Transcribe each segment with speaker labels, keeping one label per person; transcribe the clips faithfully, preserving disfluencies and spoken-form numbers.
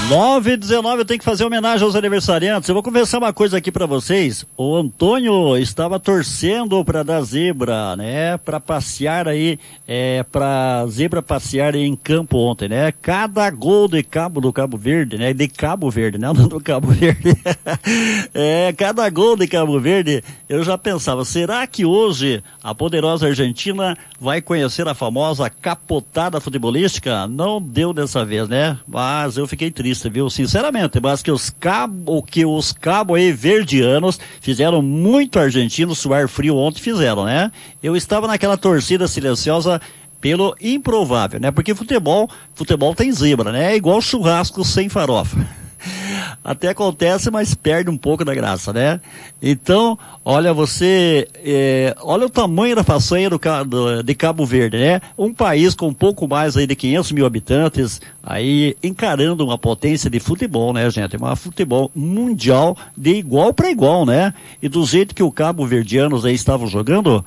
Speaker 1: nove e dezenove, eu tenho que fazer homenagem aos aniversariantes. Eu vou conversar uma coisa aqui pra vocês. O Antônio estava torcendo pra dar zebra, né? Pra passear aí, é, pra zebra passear aí em campo ontem, né? Cada gol de Cabo do Cabo Verde, né? De Cabo Verde, né? Não do Cabo Verde. É, cada gol de Cabo Verde, eu já pensava, será que hoje a poderosa Argentina vai conhecer a famosa capotada futebolística? Não deu dessa vez, né? Mas eu fiquei triste, viu? Sinceramente, mas que os cabos, que os cabos aí verdianos fizeram muito argentino suar frio ontem, fizeram, né? Eu estava naquela torcida silenciosa pelo improvável, né? Porque futebol, futebol tem zebra, né? É igual churrasco sem farofa. Até acontece, mas perde um pouco da graça, né? Então, olha, você, é, olha o tamanho da façanha do, do, de Cabo Verde, né? Um país com um pouco mais aí de quinhentos mil habitantes, aí encarando uma potência de futebol, né, gente? Uma futebol mundial de igual para igual, né? E do jeito que o Cabo Verdianos aí estavam jogando,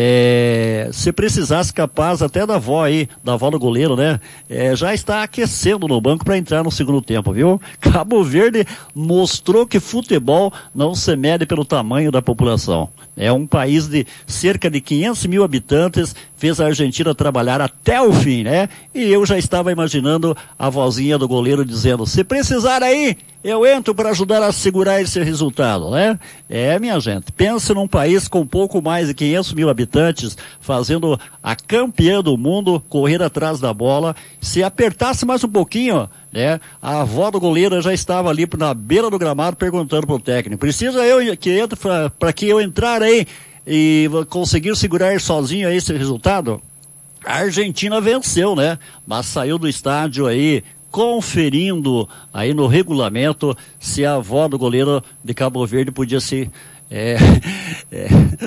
Speaker 1: É, se precisasse capaz até da avó aí, da avó do goleiro, né? É, já está aquecendo no banco para entrar no segundo tempo, viu? Cabo Verde mostrou que futebol não se mede pelo tamanho da população. É um país de cerca de quinhentos mil habitantes, fez a Argentina trabalhar até o fim, né? E eu já estava imaginando a vozinha do goleiro dizendo, se precisar aí, eu entro para ajudar a segurar esse resultado, né? É, minha gente, pense num país com pouco mais de quinhentos mil habitantes, fazendo a campeã do mundo correr atrás da bola. Se apertasse mais um pouquinho, né? A avó do goleiro já estava ali na beira do gramado perguntando pro técnico, precisa eu que entre para que eu entrar aí e conseguir segurar sozinho aí esse resultado? A Argentina venceu, né? Mas saiu do estádio aí conferindo aí no regulamento se a avó do goleiro de Cabo Verde podia ser É, é,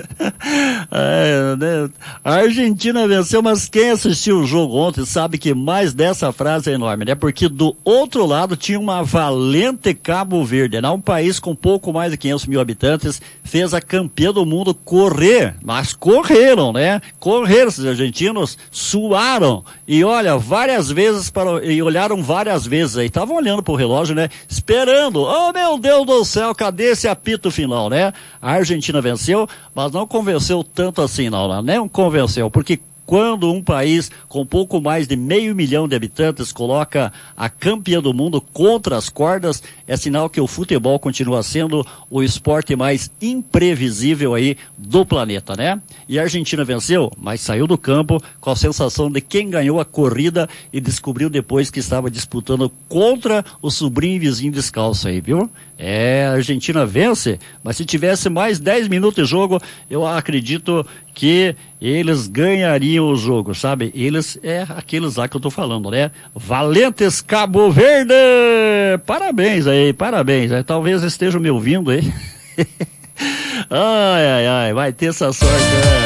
Speaker 1: é, né? A Argentina venceu, mas quem assistiu o jogo ontem sabe que mais dessa frase é enorme, né? Porque do outro lado tinha uma valente Cabo Verde, né? Um país com pouco mais de quinhentos mil habitantes, fez a campeã do mundo correr, mas correram, né? Correram, esses argentinos suaram, e olha, várias vezes, para, e olharam várias vezes aí, estavam olhando pro relógio, né? Esperando, oh meu Deus do céu, cadê esse apito final, né? A Argentina venceu, mas não convenceu tanto assim, não, não, não convenceu, porque quando um país com pouco mais de meio milhão de habitantes coloca a campeã do mundo contra as cordas, é sinal que o futebol continua sendo o esporte mais imprevisível aí do planeta, né? E a Argentina venceu, mas saiu do campo com a sensação de quem ganhou a corrida e descobriu depois que estava disputando contra o sobrinho e vizinho descalço aí, viu? É, a Argentina vence, mas se tivesse mais dez minutos de jogo, eu acredito que eles ganhariam o jogo, sabe? Eles, é aqueles lá que eu tô falando, né? Valentes Cabo Verde! Parabéns aí, parabéns. Talvez estejam me ouvindo aí. Ai, ai, ai, vai ter essa sorte, né?